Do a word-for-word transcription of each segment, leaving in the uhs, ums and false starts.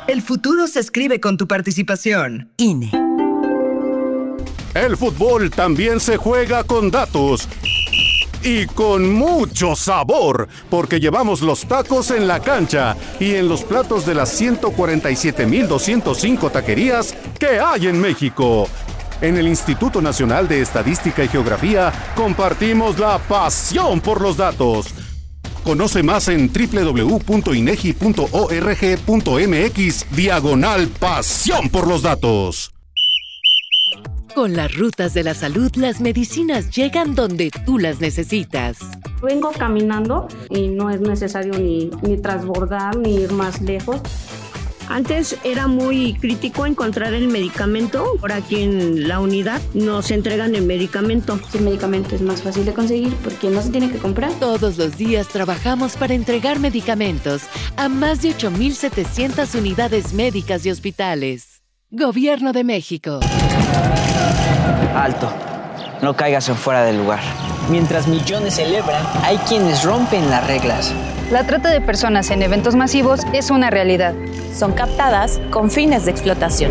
El futuro se escribe con tu participación. I N E. El fútbol también se juega con datos. Y con mucho sabor, porque llevamos los tacos en la cancha y en los platos de las ciento cuarenta y siete mil doscientos cinco taquerías que hay en México. En el Instituto Nacional de Estadística y Geografía compartimos la pasión por los datos. Conoce más en doble u doble u doble u punto inegi punto org punto mx diagonal pasión por los datos. Con las rutas de la salud, las medicinas llegan donde tú las necesitas. Vengo caminando y no es necesario ni, ni transbordar ni ir más lejos. Antes era muy crítico encontrar el medicamento. Ahora aquí en la unidad nos entregan el medicamento. El medicamento es más fácil de conseguir porque no se tiene que comprar. Todos los días trabajamos para entregar medicamentos a más de ocho mil setecientas unidades médicas y hospitales. Gobierno de México. Alto. No caigas en fuera del lugar. Mientras millones celebran, hay quienes rompen las reglas. La trata de personas en eventos masivos es una realidad. Son captadas con fines de explotación.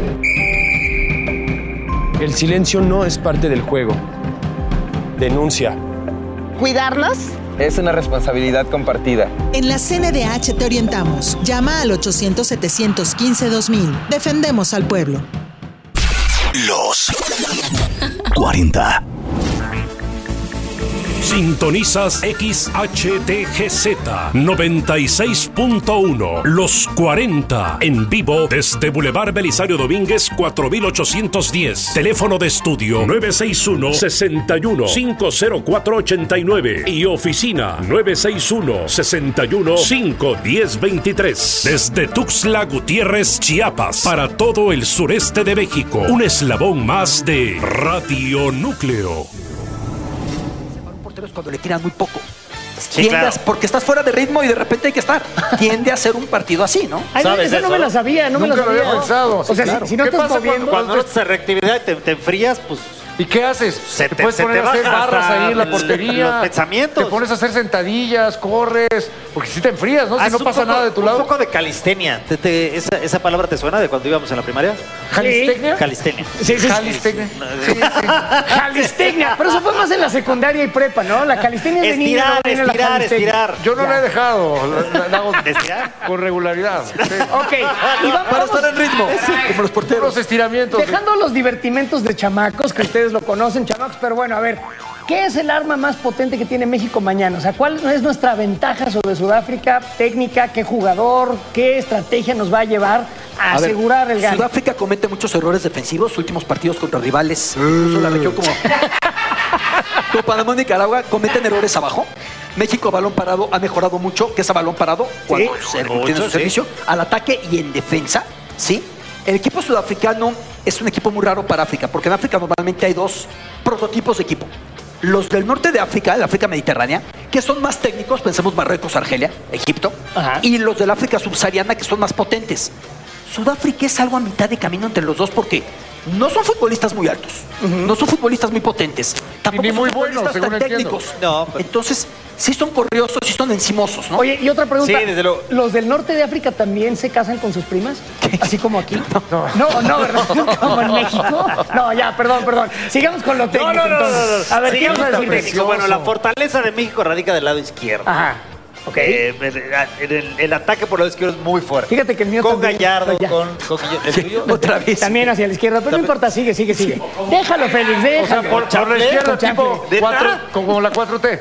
El silencio no es parte del juego. Denuncia. ¿Cuidarlos? Es una responsabilidad compartida. En la C N D H te orientamos. Llama al ochocientos, setecientos quince, dos mil. Defendemos al pueblo. Los cuarenta. Sintonizas X H D G Z noventa y seis punto uno, Los cuarenta, en vivo desde Boulevard Belisario Domínguez cuatro mil ochocientos diez. Teléfono de estudio nueve seis uno, seis uno, cinco cero cuatro ocho nueve y oficina nueve seis uno, seis uno, cinco uno cero dos tres. Desde Tuxtla Gutiérrez, Chiapas, para todo el sureste de México. Un eslabón más de Radio Núcleo. Cuando le tiran muy poco. Sí, claro. a, porque estás fuera de ritmo y de repente hay que estar. Tiende a ser un partido así, ¿no? Ay, no, esa no me la sabía, no Nunca me la sabía. lo había pensado. O sea, claro. si, si no ¿Qué estás pasa moviendo... cuando, Cuando cuando no estás reactividad y te, te enfrías, pues... ¿Y qué haces? Se te, te puedes se poner te a hacer barras ahí en la el, portería. Los pensamientos. Te pones a hacer sentadillas, corres. Porque si te enfrías, ¿no? Ah, si no pasa poco, nada de tu lado. Un poco de calistenia. ¿Te, te, esa, ¿Esa palabra te suena de cuando íbamos en la primaria? ¿Calistecnia? Calistenia. Sí, sí. Calistecnia. Sí, sí. Calistecnia. Pero eso fue más en la secundaria y prepa, ¿no? La calistecnia es de niño. Estirar, estirar, estirar. Yo no ya. la he dejado. La, la hago ¿Estirar? Con regularidad. Sí. Ok. Y vamos, para estar en ritmo, sí. como los porteros. Los estiramientos. Dejando los divertimentos de chamacos, que ustedes lo conocen, chamacos, pero bueno, a ver, ¿qué es el arma más potente que tiene México mañana? O sea, ¿cuál es nuestra ventaja sobre Sudáfrica? ¿Técnica? ¿Qué jugador? ¿Qué estrategia nos va a llevar a, a asegurar ver, el gane? Sudáfrica comete muchos errores defensivos, últimos partidos contra rivales, incluso la región como, como Panamá y Nicaragua, cometen errores abajo. México a balón parado ha mejorado mucho, que es a balón parado cuando sí, se mucho, tiene su sí. servicio, al ataque y en defensa, ¿sí? El equipo sudafricano es un equipo muy raro para África, porque en África normalmente hay dos prototipos de equipo. Los del norte de África, la África mediterránea, que son más técnicos, pensemos Marruecos, Argelia, Egipto, Ajá. y los del África subsahariana, que son más potentes. Sudáfrica es algo a mitad de camino entre los dos porque no son futbolistas muy altos, uh-huh. no son futbolistas muy potentes, tampoco ni muy son buenos, futbolistas tan técnicos. No, pero... Entonces, sí son corriosos, sí son encimosos, ¿no? Oye, y otra pregunta. Sí, desde luego. ¿Los del norte de África también se casan con sus primas? ¿Qué? ¿Así como aquí? No, no, no ¿verdad? ¿Como en México? No, ya, perdón, perdón. Sigamos con lo técnico, no, no, no, entonces. no, no. A ver, sigamos ¿qué con decir técnico. Bueno, la fortaleza de México radica del lado izquierdo. Ajá. Okay. Eh, el, el, el ataque por el lado izquierdo es muy fuerte. Fíjate que el mío con también. Gallardo, Ya. con, con ¿el tuyo? Otra vez. También hacia la izquierda, pero no importa, sigue, sigue, sigue. Déjalo, Félix, déjalo. O sea, por, por la izquierda, tipo cuatro, como la cuatro T.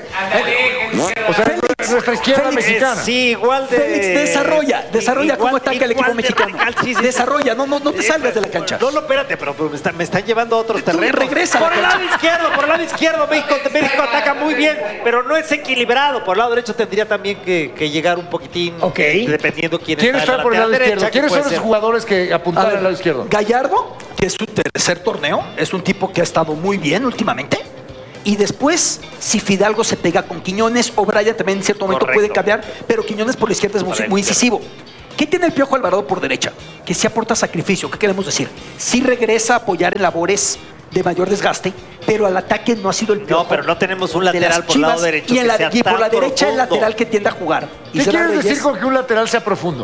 O sea, Félix, nuestra izquierda Félix, mexicana. Sí, igual de... Félix, desarrolla, desarrolla igual, cómo ataca el equipo mexicano. De, sí, sí, desarrolla, no, no, no te salgas de la cancha. No, no, espérate, pero me, está, me están llevando a otros terrenos. Regresa por el lado izquierdo, por el lado izquierdo, México, México ataca muy bien, pero no es equilibrado. Por el lado derecho tendría también que, que llegar un poquitín, okay. dependiendo quién, ¿Quién está, está por el lado derecha, izquierdo? ¿Quiénes son los jugadores que apuntan al lado izquierdo? Gallardo, que es su tercer torneo, es un tipo que ha estado muy bien últimamente. Y después, si Fidalgo se pega con Quiñones, o Brian también en cierto momento Correcto. puede cambiar, pero Quiñones por la izquierda es muy, muy incisivo. ¿Qué tiene el Piojo Alvarado por derecha? Que sí aporta sacrificio. ¿Qué queremos decir? Sí regresa a apoyar en labores de mayor desgaste, pero al ataque no ha sido el Piojo. No, pero no tenemos un lateral por el lado derecho. Y, en la, que sea y por la tan derecha profundo. el lateral que tiende a jugar. ¿Qué quieres decir con que un lateral sea profundo?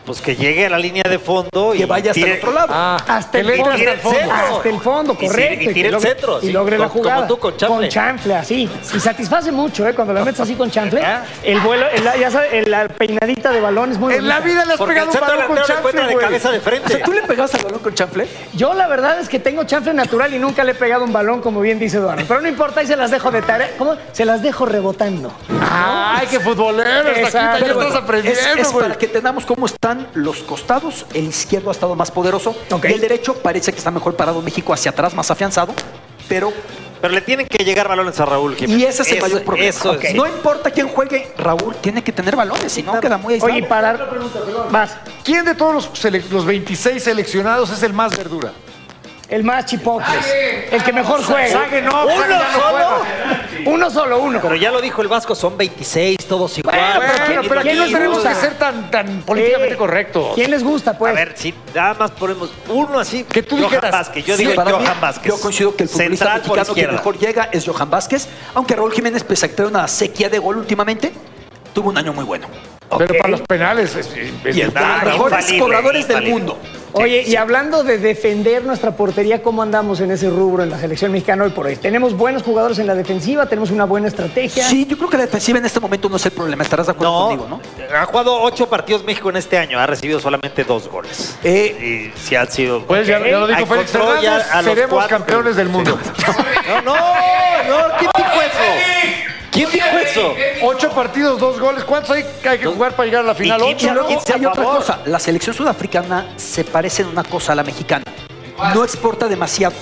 Pues que llegue a la línea de fondo y que vaya hasta tire, el otro lado. Ah, hasta el fondo, hasta el fondo, hasta el fondo, correcto. Y, y tire el centro. Y sí, logre la como, jugada. Como tú con chanfle. Con chanfle, así. Y satisface mucho, ¿eh? Cuando la metes así con chanfle. El vuelo, el, ya sabes, el, la peinadita de balón es muy En bonita. La vida le has Porque pegado un balón con chanfle, de cabeza de frente. O sea, ¿tú le pegaste al balón con chanfle? Yo la verdad es que tengo chanfle natural y nunca le he pegado un balón, como bien dice Eduardo. Pero no importa, ahí se las dejo de tarea. ¿Cómo? Se las dejo rebotando. ¡Ay, qué futbolero! Esta ya estás aprendiendo, Es, es para que tengamos cómo están los costados. El izquierdo ha estado más poderoso. Okay. Y el derecho parece que está mejor parado México hacia atrás, más afianzado. Pero... Pero le tienen que llegar balones a Raúl. Jiménez. Y ese es el eso, mayor problema. Eso okay. es. No importa quién juegue, Raúl tiene que tener balones, si no queda muy aislado. Oye, para... Más. ¿Quién de todos los, los veintiséis seleccionados es el más verdura? El más chipocles. El que mejor juega. Sague no, uno Sague no solo. Juega. Uno solo, uno. Pero ya lo dijo el Vasco, son veintiséis, todos igual. Bueno, bueno, pero, pero, pero aquí no tenemos gusta? que ser tan, tan políticamente eh, correctos. ¿Quién les gusta, pues? A ver, si nada más ponemos uno así. Que tú Johan dijeras. Vázquez. Yo sí, digo para Johan mí, Vázquez. Yo coincido que el futbolista Central mexicano que mejor llega es Johan Vázquez. Aunque Raúl Jiménez, pese a que trae una sequía de gol últimamente, tuvo un año muy bueno. Pero okay. Para los penales es, es y el de los mejores cobradores del mundo. Oye, y hablando de defender nuestra portería, ¿cómo andamos en ese rubro en la selección mexicana hoy por hoy? ¿Tenemos buenos jugadores en la defensiva? ¿Tenemos una buena estrategia? Sí, yo creo que la defensiva en este momento no es el problema. ¿Estarás de acuerdo no, conmigo, no? Ha jugado ocho partidos México en este año. Ha recibido solamente dos goles. Eh, y si han sido... Pues ya, ya lo dijo Félix Fernández, seremos campeones del mundo. No, no, no. ¿Quién dijo eso? ¿Quién dijo eso? Ocho partidos, dos goles. ¿Cuántos hay que, hay que jugar para llegar a la final? Ocho. Y luego hay otra cosa. La selección sudafricana se parece en una cosa a la mexicana. No exporta demasiado.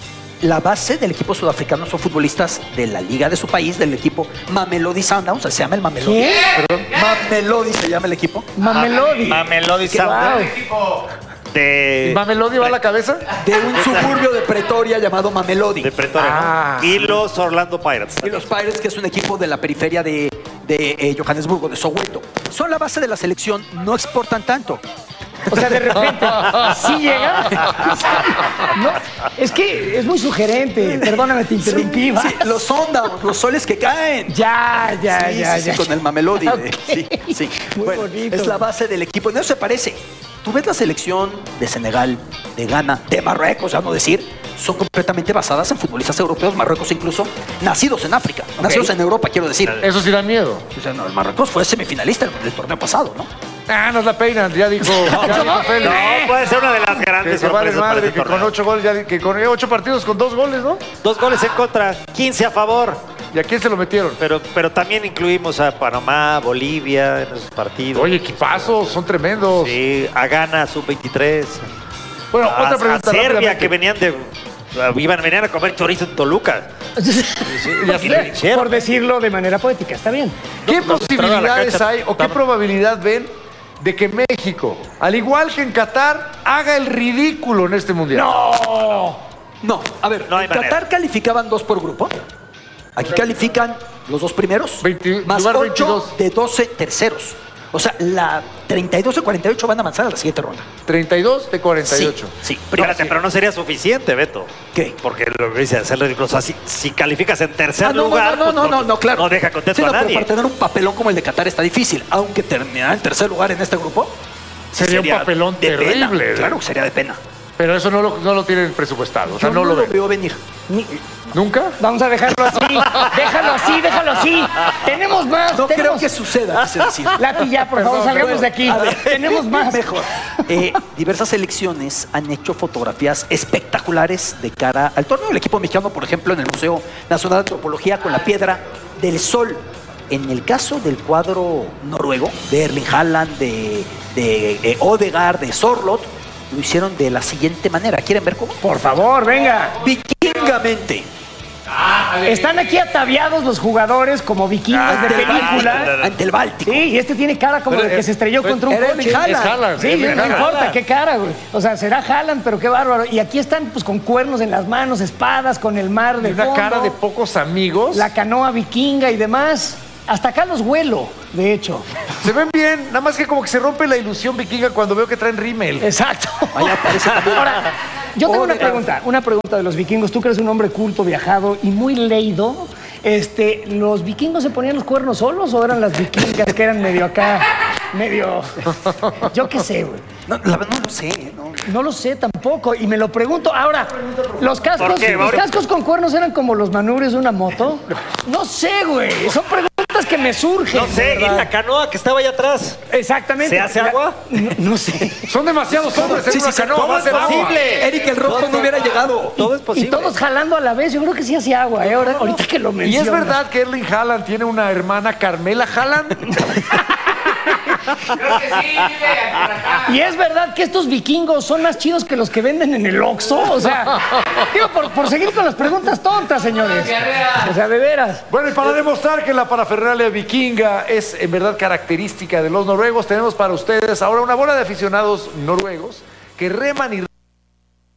La base del equipo sudafricano son futbolistas de la liga de su país, del equipo Mamelodi Sundowns. Se llama el Mamelodi. ¿Qué? Perdón, Mamelodi se llama el equipo. Mamelodi. Mamelodi Sundowns. De... ¿Y Mamelodi va a la cabeza? De un suburbio de Pretoria llamado Mamelodi. De Pretoria, ah, ¿no? Y los Orlando Pirates. Y los Pirates, que es un equipo de la periferia de, de eh, Johannesburgo, de Soweto. Son la base de la selección, no exportan tanto. O sea, de repente, sí llega. No, es que es muy sugerente. Perdóname, te interrumpí. Sí, sí, los Sundowns, los soles que caen. Ya, ya, sí, ya, sí, ya. Sí, con el Mamelodi. Okay. Sí, sí. Muy bueno, bonito. Es la base del equipo. No se parece. Tú ves la selección de Senegal, de Ghana, de Marruecos, ya no decir, son completamente basadas en futbolistas europeos, Marruecos incluso, nacidos en África, okay. Nacidos en Europa, quiero decir. Eso sí da miedo. O sea, no, el Marruecos fue semifinalista del torneo pasado, ¿no? Ah, nos la peinan, ya dijo. No, ya no, Félix. no, puede ser una de las grandes que sorpresas. Vale madre, que con ocho goles, ya, que con ocho partidos con dos goles, ¿no? Dos goles en contra, quince a favor. ¿Y a quién se lo metieron? Pero, pero también incluimos a Panamá, Bolivia en esos partidos. Oye, equipazos, son tremendos. Sí, a Ghana, sub veintitrés. Bueno, a, otra pregunta. A Serbia, que venían de... Iban, venían a comer chorizo en Toluca. Sí, sí, por decirlo de manera poética, está bien. ¿Qué no, posibilidades hay o qué probabilidad ven de que México, al igual que en Qatar, haga el ridículo en este mundial? ¡No! No, a ver, no en Qatar manera. Calificaban dos por grupo. Aquí califican los dos primeros, veinte, más ocho de doce terceros. O sea, la treinta y dos de cuarenta y ocho van a avanzar a la siguiente ronda. treinta y dos de cuarenta y ocho. Sí, sí. Pero, Espérate, sí. pero no sería suficiente, Beto. ¿Qué? Porque lo que dice hacer ridículo. O sea, si, si calificas en tercer ah, no, lugar, no, no, pues no, no, no, claro. No deja contento sí, no, a nadie. Pero para tener un papelón como el de Qatar está difícil. Aunque terminar en tercer lugar en este grupo sería, sería un papelón de terrible. Pena. Claro, sería de pena. Pero eso no lo, no lo tienen presupuestado. O sea, Yo no, no lo, lo veo venir. Ni... ¿Nunca? Vamos a dejarlo así. Déjalo así, déjalo así. Tenemos más. No tenemos... creo que suceda. Decir. Lápiz ya, por favor, salgamos bueno, de aquí. Ver, tenemos más. Mejor. Eh, diversas selecciones han hecho fotografías espectaculares de cara al torneo. El equipo mexicano, por ejemplo, en el Museo Nacional de Antropología con la Piedra del Sol. En el caso del cuadro noruego, de Erling Haaland, de, de eh, Odegaard, de Sorloth, lo hicieron de la siguiente manera. ¿Quieren ver cómo? Por favor, venga. Vikingamente. Están aquí ataviados los jugadores como vikingos ah, de película. Ante el Báltico. Sí, y este tiene cara como el que se estrelló pero, contra un coche. Es Haaland. Sí, no, no importa, qué cara, güey. O sea, será Haaland, pero qué bárbaro. Y aquí están pues con cuernos en las manos, espadas, con el mar de una fondo. Cara de pocos amigos. La canoa vikinga y demás. Hasta acá los huelo, de hecho. Se ven bien, nada más que como que se rompe la ilusión vikinga cuando veo que traen rímel. Exacto. Ahora, yo tengo una pregunta, una pregunta de los vikingos. Tú que eres un hombre culto, viajado y muy leído. Este, ¿los vikingos se ponían los cuernos solos o eran las vikingas que eran medio acá? medio... Yo qué sé, güey. No, la verdad no lo sé. No. no lo sé tampoco. Y me lo pregunto. Ahora, ¿los cascos, qué, ¿los cascos con cuernos eran como los manubrios de una moto? No sé, güey. Son preguntas que me surgen. No sé, ¿y la canoa que estaba allá atrás? Exactamente. ¿Se hace agua? No, no sé. Son demasiados hombres en Sí, una sí, sí, canoa. todo va a es ser agua. posible. Eric el Rojo no hubiera llegado. Todo es Y posible. todos jalando a la vez. Yo creo que sí hacía agua, ¿eh? Ahora, ahorita que lo ¿Y mencionas. es verdad que Erling Haaland tiene una hermana Carmela Haaland? Y es verdad que estos vikingos son más chidos que los que venden en el Oxxo. O sea, digo, por, por seguir con las preguntas tontas, señores. O sea, de veras. Bueno, y para demostrar que la parafernalia vikinga es en verdad característica de los noruegos, tenemos para ustedes ahora una bola de aficionados noruegos que reman y